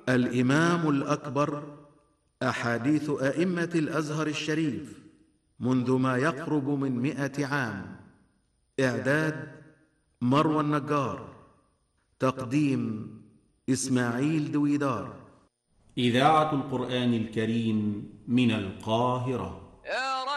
الإمام الأكبر، أحاديث أئمة الأزهر الشريف منذ ما يقرب من 100 عام. إعداد مروى النجار. تقديم إسماعيل دويدار. إذاعة القرآن الكريم من القاهرة.